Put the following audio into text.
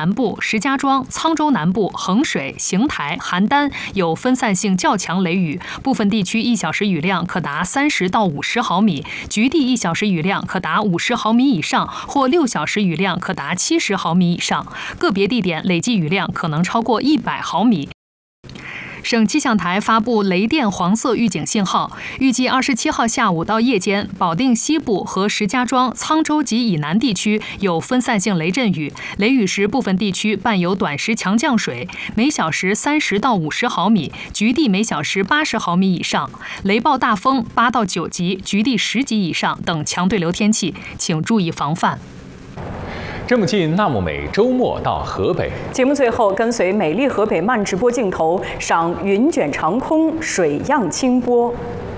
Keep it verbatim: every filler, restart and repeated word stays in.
南部、石家庄、沧州南部、衡水、邢台、邯郸有分散性较强雷雨，部分地区一小时雨量可达三十到五十毫米，局地一小时雨量可达五十毫米以上，或六小时雨量可达七十毫米以上，个别地点累计雨量可能超过一百毫米。省气象台发布雷电黄色预警信号，预计二十七号下午到夜间，保定西部和石家庄、沧州及以南地区有分散性雷阵雨，雷雨时部分地区伴有短时强降水，每小时三十到五十毫米，局地每小时八十毫米以上，雷暴大风八到九级，局地十级以上等强对流天气，请注意防范。 这么近那么美，周末到河北。 节目最后，跟随美丽河北慢直播镜头，赏云卷长空，水漾清波。